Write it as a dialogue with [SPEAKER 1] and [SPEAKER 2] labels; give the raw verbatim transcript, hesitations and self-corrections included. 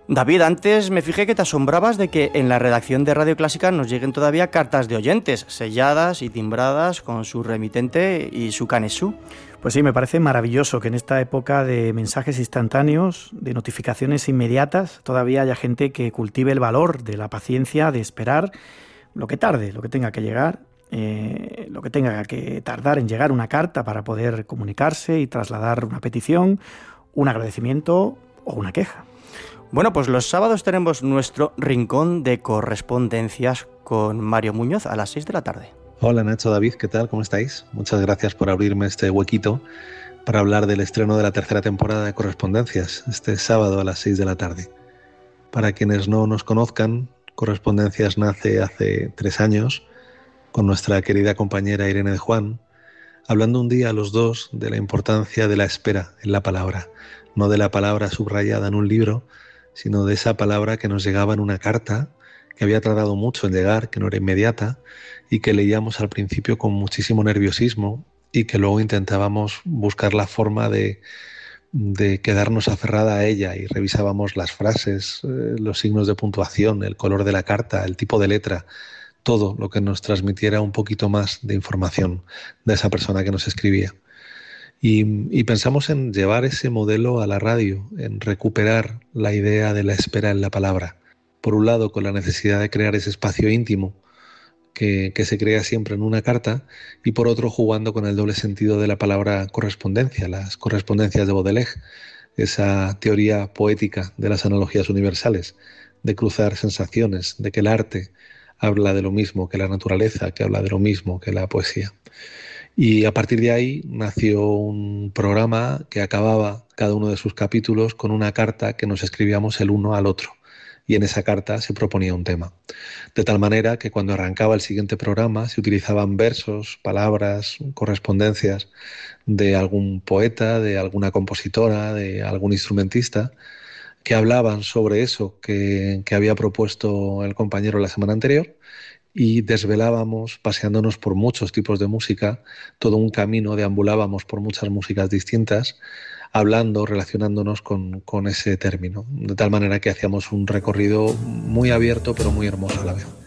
[SPEAKER 1] David, antes me fijé que te asombrabas de que en la redacción de Radio Clásica nos lleguen todavía cartas de oyentes, selladas y timbradas con su remitente y su canesú.
[SPEAKER 2] Pues sí, me parece maravilloso que en esta época de mensajes instantáneos, de notificaciones inmediatas, todavía haya gente que cultive el valor de la paciencia, de esperar lo que tarde, lo que tenga que llegar, eh, lo que tenga que tardar en llegar una carta para poder comunicarse y trasladar una petición, un agradecimiento o una queja.
[SPEAKER 1] Bueno, pues los sábados tenemos nuestro rincón de correspondencias con Mario Muñoz a las seis de la tarde.
[SPEAKER 3] Hola Nacho, David, ¿qué tal? ¿Cómo estáis? Muchas gracias por abrirme este huequito para hablar del estreno de la tercera temporada de Correspondencias, este sábado a las seis de la tarde. Para quienes no nos conozcan, Correspondencias nace hace tres años con nuestra querida compañera Irene de Juan, hablando un día los dos de la importancia de la espera en la palabra, no de la palabra subrayada en un libro, sino de esa palabra que nos llegaba en una carta, que había tardado mucho en llegar, que no era inmediata, y que leíamos al principio con muchísimo nerviosismo y que luego intentábamos buscar la forma de, de quedarnos aferrada a ella y revisábamos las frases, eh, los signos de puntuación, el color de la carta, el tipo de letra, todo lo que nos transmitiera un poquito más de información de esa persona que nos escribía. Y, y pensamos en llevar ese modelo a la radio, en recuperar la idea de la espera en la palabra. Por un lado, con la necesidad de crear ese espacio íntimo que, que se crea siempre en una carta, y por otro, jugando con el doble sentido de la palabra correspondencia, las correspondencias de Baudelaire, esa teoría poética de las analogías universales, de cruzar sensaciones, de que el arte habla de lo mismo que la naturaleza, que habla de lo mismo que la poesía. Y a partir de ahí nació un programa que acababa cada uno de sus capítulos con una carta que nos escribíamos el uno al otro. Y en esa carta se proponía un tema. De tal manera que cuando arrancaba el siguiente programa se utilizaban versos, palabras, correspondencias de algún poeta, de alguna compositora, de algún instrumentista, que hablaban sobre eso que, que había propuesto el compañero la semana anterior, y desvelábamos, paseándonos por muchos tipos de música, todo un camino, deambulábamos por muchas músicas distintas, hablando, relacionándonos con, con ese término, de tal manera que hacíamos un recorrido muy abierto pero muy hermoso a la vez.